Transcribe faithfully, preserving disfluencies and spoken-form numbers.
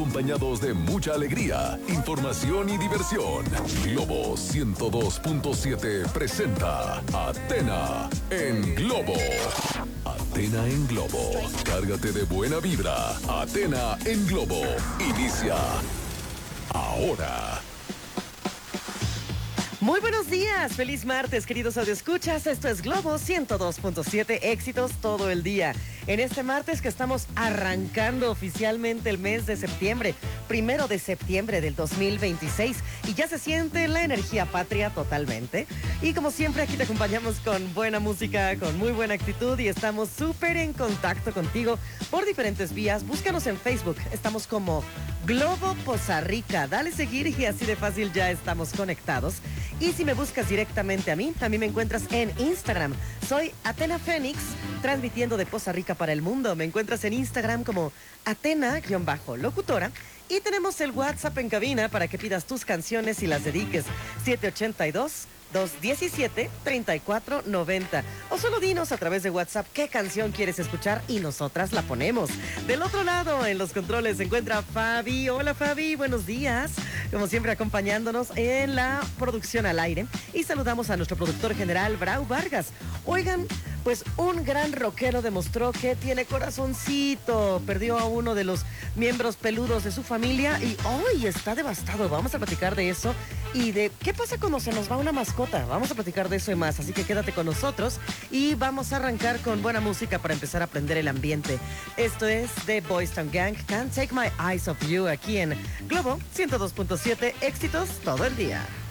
acompañados de mucha alegría, información y diversión. Globo ciento dos punto siete presenta Athena en Globo. Athena en Globo. Cárgate de buena vibra. Athena en Globo. Inicia ahora. Muy buenos días, feliz martes, queridos audioescuchas. Esto es Globo ciento dos punto siete, éxitos todo el día. En este martes que estamos arrancando oficialmente el mes de septiembre, primero de septiembre del dos mil veintiséis, y ya se siente la energía patria totalmente. Y como siempre, aquí te acompañamos con buena música, con muy buena actitud, y estamos súper en contacto contigo por diferentes vías. Búscanos en Facebook, estamos como Globo Poza Rica. Dale seguir y así de fácil ya estamos conectados. Y si me buscas directamente a mí, a mí me encuentras en Instagram. Soy Athena Fénix, transmitiendo de Poza Rica para el mundo. Me encuentras en Instagram como Athena-locutora. Y tenemos el WhatsApp en cabina para que pidas tus canciones y las dediques. siete ocho dos, dos uno siete, tres cuatro nueve cero. O solo dinos a través de WhatsApp qué canción quieres escuchar y nosotras la ponemos. Del otro lado, en los controles, se encuentra Fabi. Hola, Fabi, buenos días. Como siempre, acompañándonos en la producción al aire. Y saludamos a nuestro productor general, Brau Vargas. Oigan, pues un gran rockero demostró que tiene corazoncito. Perdió a uno de los miembros peludos de su familia y hoy está devastado. Vamos a platicar de eso y de qué pasa cuando se nos va una mascota. Vamos a platicar de eso y más, así que quédate con nosotros y vamos a arrancar con buena música para empezar a aprender el ambiente. Esto es The Boys Town Gang, Can't Take My Eyes Off You, aquí en Globo ciento dos punto siete, éxitos todo el día.